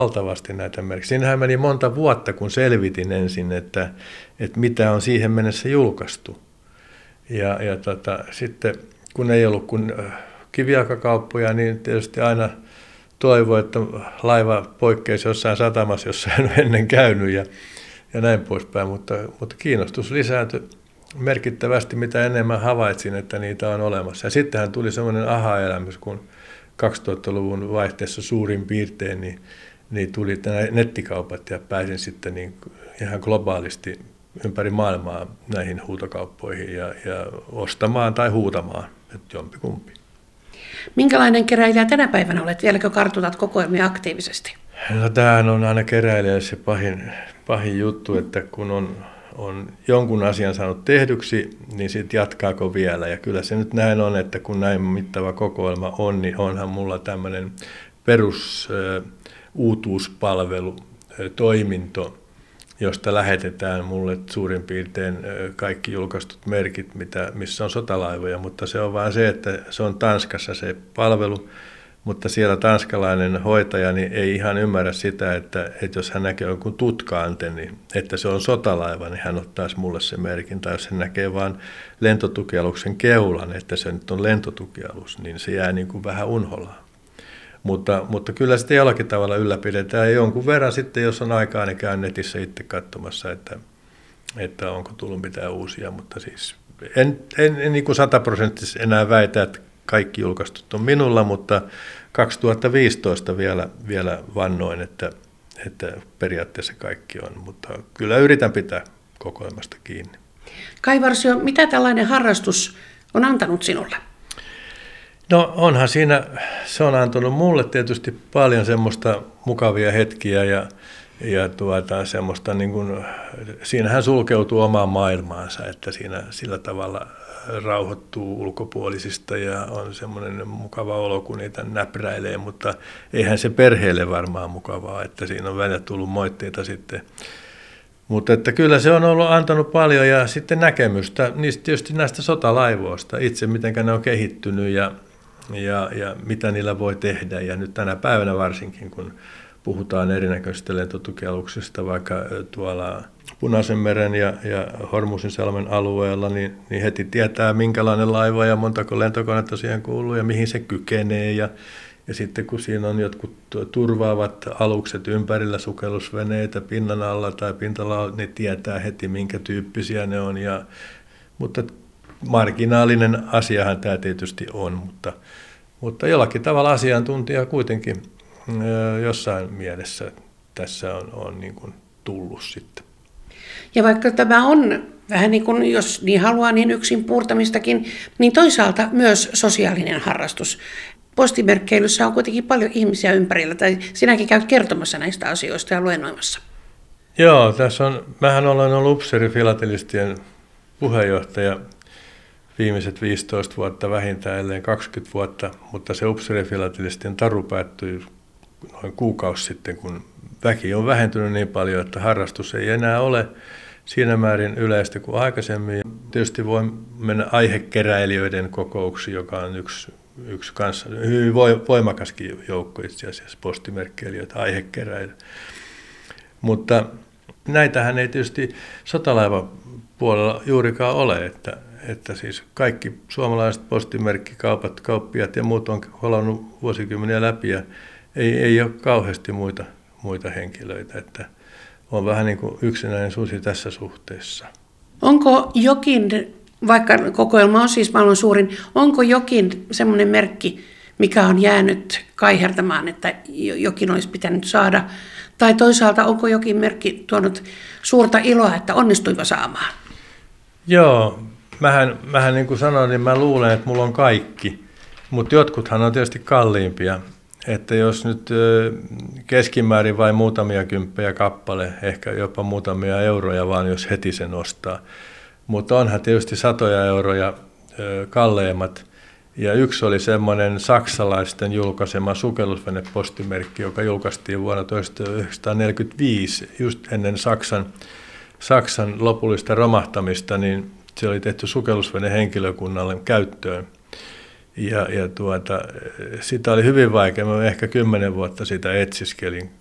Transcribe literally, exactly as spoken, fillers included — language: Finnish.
valtavasti näitä merkkejä. Siinähän meni monta vuotta, kun selvitin ensin, että, että mitä on siihen mennessä julkaistu. Ja, ja tota, sitten kun ei ollut kun kivijalkakauppoja, niin tietysti aina toivoi, että laiva poikkeisi jossain satamassa, jossa en ole ennen käynyt ja, ja näin poispäin. Mutta, mutta kiinnostus lisääntyi merkittävästi, mitä enemmän havaitsin, että niitä on olemassa. Ja sittenhän tuli semmoinen aha-elämys, kun kaksituhattaluvun vaihteessa suurin piirtein niin, niin tuli nämä nettikaupat ja pääsin sitten niin ihan globaalisti ympäri maailmaa näihin huutokauppoihin ja, ja ostamaan tai huutamaan, että jompikumpi. Minkälainen keräilijä tänä päivänä olet? Vieläkö kartutat kokoelmia aktiivisesti? No tämähän on aina keräilijälle se pahin, pahin juttu, että kun on, on jonkun asian saanut tehdyksi, niin sitten jatkaako vielä. Ja kyllä se nyt näin on, että kun näin mittava kokoelma on, niin onhan mulla tämmöinen perus äh, uutuuspalvelu, äh, toiminto, josta lähetetään mulle suurin piirtein kaikki julkaistut merkit, mitä, missä on sotalaivoja, mutta se on vaan se, että se on Tanskassa se palvelu, mutta siellä tanskalainen hoitaja niin ei ihan ymmärrä sitä, että, että jos hän näkee jonkun tutka-antennin, että se on sotalaiva, niin hän ottaisi mulle se merkin, tai jos hän näkee vain lentotukialuksen keulan, että se nyt on lentotukialus, niin se jää niin kuin vähän unholaan. Mutta, mutta kyllä sitä jollakin tavalla ylläpidetään ja jonkun verran sitten, jos on aikaa, niin käyn netissä itse katsomassa, että, että onko tullut mitään uusia. Mutta siis en, en, en niin kuin sataprosenttisesti enää väitä, että kaikki julkaistut on minulla, mutta kaksituhattaviisitoista vielä, vielä vannoin, että, että periaatteessa kaikki on. Mutta kyllä yritän pitää kokoelmasta kiinni. Kai Varsio, mitä tällainen harrastus on antanut sinulle? No onhan siinä, se on antanut mulle tietysti paljon semmoista mukavia hetkiä ja, ja tuota, semmoista niin kuin, siinähän sulkeutuu omaan maailmaansa, että siinä sillä tavalla rauhoittuu ulkopuolisista ja on semmoinen mukava olo, kun niitä näpräilee, mutta eihän se perheelle varmaan mukavaa, että siinä on välillä tullut moitteita sitten. Mutta että kyllä se on ollut antanut paljon ja sitten näkemystä niistä, tietysti näistä sotalaivoista, itse miten ne on kehittynyt ja Ja, ja mitä niillä voi tehdä. Ja nyt tänä päivänä varsinkin, kun puhutaan erinäköisistä lentotukialuksista, vaikka tuolla Punaisenmeren ja, ja Hormuzinsalmen alueella, niin, niin heti tietää, minkälainen laiva ja montako lentokonetta siihen kuuluu ja mihin se kykenee. Ja, ja sitten kun siinä on jotkut turvaavat alukset ympärillä, sukellusveneitä pinnan alla tai pintalla, niin tietää heti, minkä tyyppisiä ne on. Ja, mutta marginaalinen asiahan tämä tietysti on, mutta, mutta jollakin tavalla asiantuntija kuitenkin jossain mielessä tässä on, on niin kuin tullut sitten. Ja vaikka tämä on vähän niin kuin, jos niin haluaa, niin yksin puurtamistakin, niin toisaalta myös sosiaalinen harrastus. Postimerkkeilyssä on kuitenkin paljon ihmisiä ympärillä, tai sinäkin käyt kertomassa näistä asioista ja luennoimassa. Joo, tässä on, mähän olen ollut upseerifilatelistien puheenjohtaja viimeiset viisitoista vuotta vähintään, ellei kaksikymmentä vuotta, mutta se upseerifilatelistien taru päättyi noin kuukausi sitten, kun väki on vähentynyt niin paljon, että harrastus ei enää ole siinä määrin yleistä kuin aikaisemmin. Tietysti voi mennä aihekeräilijöiden kokouksiin, joka on yksi, yksi kanssa, hyvin voimakaskin joukko itse asiassa, postimerkkeilijöitä, aihekeräilijöitä. Mutta näitähän ei tietysti sotalaivapuolella juurikaan ole, että että siis kaikki suomalaiset postimerkkikaupat, kauppiat ja muut on holannut vuosikymmeniä läpi ja ei, ei ole kauheasti muita, muita henkilöitä, että on vähän niin kuin yksinäinen susi tässä suhteessa. Onko jokin, vaikka kokoelma on siis maailman suurin, onko jokin semmoinen merkki, mikä on jäänyt kaihertamaan, että jokin olisi pitänyt saada, tai toisaalta onko jokin merkki tuonut suurta iloa, että onnistuiva saamaan? Joo. Mähän, mähän niin kuin sanoin, niin mä luulen, että mulla on kaikki, mutta jotkuthan on tietysti kalliimpia. Että jos nyt keskimäärin vain muutamia kymppejä kappale, ehkä jopa muutamia euroja vaan, jos heti sen ostaa. Mutta onhan tietysti satoja euroja kalleimmat. Ja yksi oli semmoinen saksalaisten julkaisema sukellusvenepostimerkki, joka julkaistiin vuonna tuhatyhdeksänsataaneljäkymmentäviisi, just ennen Saksan, Saksan lopullista romahtamista, niin se oli tehty sukellusvenehenkilökunnalle käyttöön. Ja, ja tuota, sitä oli hyvin vaikea. Mä ehkä kymmenen vuotta sitä etsiskelin